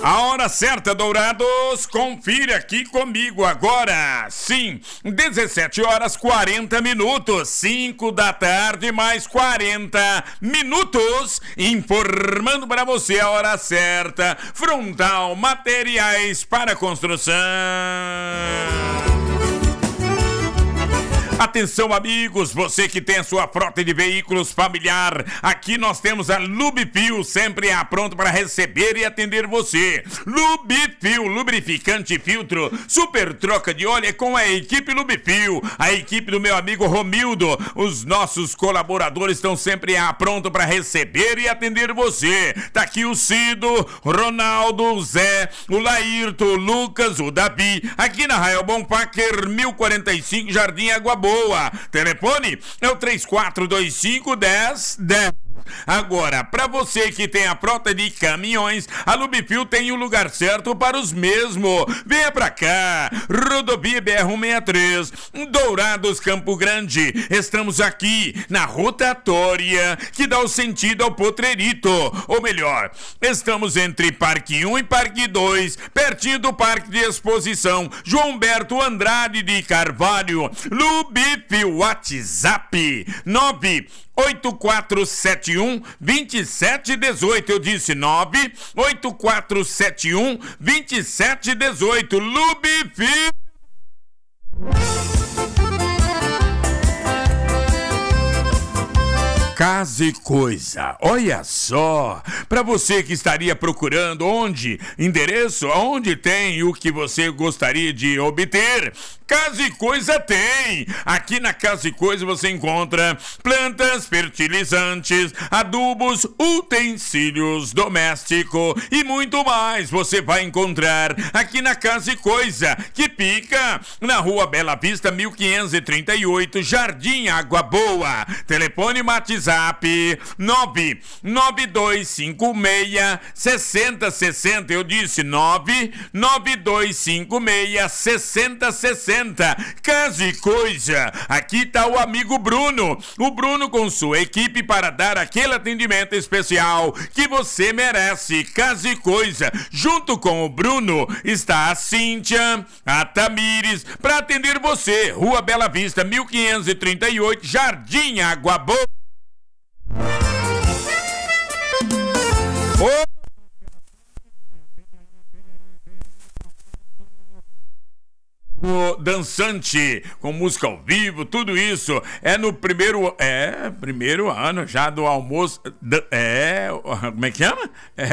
A hora certa, Dourados, confira aqui comigo agora. Sim, 17 horas 40 minutos, 5 da tarde mais 40 minutos, informando para você a hora certa. Frontal Materiais para Construção. Atenção, amigos, você que tem a sua frota de veículos familiar, aqui nós temos a Lubifil, sempre pronto para receber e atender você. Lubifil, lubrificante filtro, super troca de óleo é com a equipe Lubifil, a equipe do meu amigo Romildo. Os nossos colaboradores estão sempre pronto para receber e atender você. Tá aqui o Cido, Ronaldo, o Zé, o Laírto, o Lucas, o Davi, aqui na Rael Bonpacker, 1045, Jardim Água Boa. Telefone é o 3425-1010. Agora, para você que tem a frota de caminhões, a Lubifil tem o lugar certo para os mesmos. Venha pra cá, Rodovia BR-163, Dourados, Campo Grande. Estamos aqui na rotatória que dá o sentido ao Potrerito. Ou melhor, estamos entre Parque 1 e Parque 2, pertinho do Parque de Exposição João Humberto Andrade de Carvalho. Lubifil, WhatsApp 98471-2718. Eu disse 98471-2718. Lubifil. Casa e Coisa, olha só, para você que estaria procurando endereço, onde tem o que você gostaria de obter, Casa e Coisa tem. Aqui na Casa e Coisa você encontra plantas, fertilizantes, adubos, utensílios domésticos e muito mais. Você vai encontrar aqui na Casa e Coisa, que fica na Rua Bela Vista, 1538, Jardim Água Boa. Telefone WhatsApp 99256-6060. Eu disse 99256-6060. Casa e Coisa. Aqui tá o amigo Bruno. O Bruno com sua equipe para dar aquele atendimento especial que você merece. Casa e Coisa. Junto com o Bruno está a Cíntia, a Tamires, para atender você. Rua Bela Vista, 1538, Jardim Água Boa. O dançante com música ao vivo, tudo isso é no primeiro ano já do almoço. Como é que chama?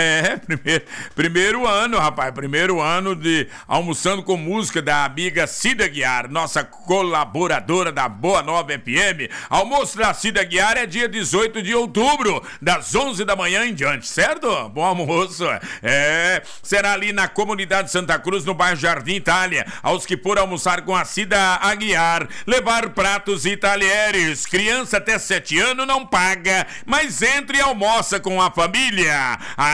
Primeiro ano, rapaz. Primeiro ano de Almoçando com Música da amiga Cida Guiar, nossa colaboradora da Boa Nova FM. Almoço da Cida Guiar é dia 18 de outubro, das 11 da manhã em diante, certo? Bom almoço. Será ali na comunidade Santa Cruz, no bairro Jardim Itália. Aos que for almoçar com a Cida Aguiar, levar pratos e talheres. Criança até 7 anos não paga, mas entre e almoça com a família.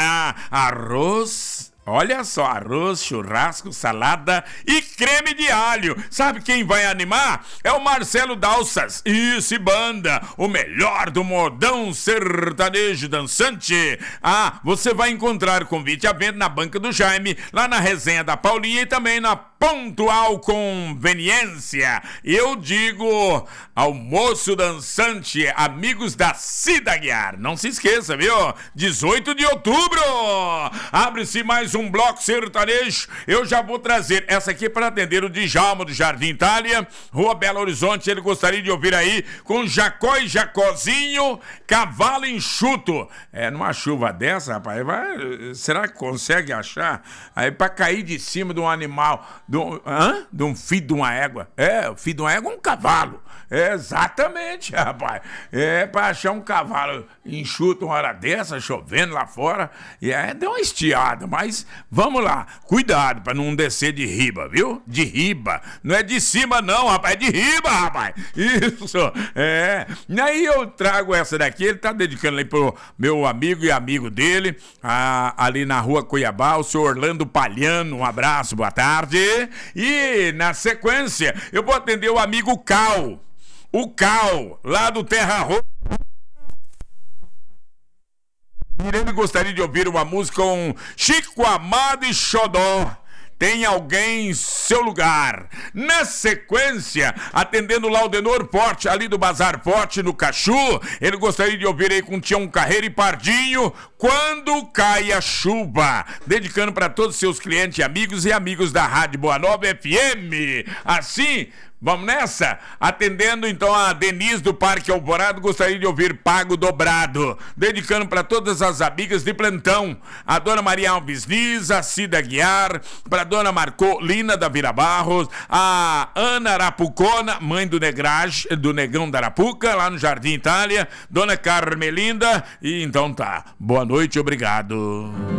Arroz. Olha só, arroz, churrasco, salada e creme de alho. Sabe quem vai animar? É o Marcelo Dalsas. Isso, e banda, o melhor do modão sertanejo dançante. Você vai encontrar convite à venda na Banca do Jaime, lá na Resenha da Paulinha e também na Pontual Conveniência. Eu digo almoço dançante, amigos da Cida Guiar. Não se esqueça, viu? 18 de outubro. Abre-se mais um bloco sertanejo. Eu já vou trazer essa aqui para atender o Djalma do Jardim Itália, Rua Belo Horizonte. Ele gostaria de ouvir aí com Jacó e Jacozinho, Cavalo Enxuto. Numa chuva dessa, rapaz, será que consegue achar? Aí para cair de cima de um animal, de um filho de uma égua. O filho de uma égua é um cavalo. Exatamente, rapaz. Pra achar um cavalo enxuto uma hora dessa, chovendo lá fora, deu uma estiada, mas vamos lá, cuidado pra não descer de riba, viu? De riba, não é de cima não, rapaz, é de riba, rapaz. Isso, E aí eu trago essa daqui, ele tá dedicando aí pro meu amigo e amigo dele, ali na Rua Cuiabá, o senhor Orlando Palhano. Um abraço, boa tarde. E na sequência eu vou atender o amigo Cal. O Cal, lá do Terra Roxa. Irene gostaria de ouvir uma música com Chico Amado e Xodó. Tem alguém em seu lugar. Na sequência, atendendo lá o Denor Forte, ali do Bazar Forte, no Cachu, ele gostaria de ouvir aí com Tião Carreira e Pardinho, Quando Cai a Chuva. Dedicando para todos os seus clientes, amigos e amigos da Rádio Boa Nova FM. Assim, vamos nessa? Atendendo então a Denise do Parque Alvorado, gostaria de ouvir Pago Dobrado. Dedicando para todas as amigas de plantão. A dona Maria Alves Nis, a Cida Guiar, para a dona Marcolina da Vila Barros, a Ana Arapucona, mãe do Negão da Arapuca, lá no Jardim Itália, dona Carmelinda, e então tá. Boa noite, obrigado.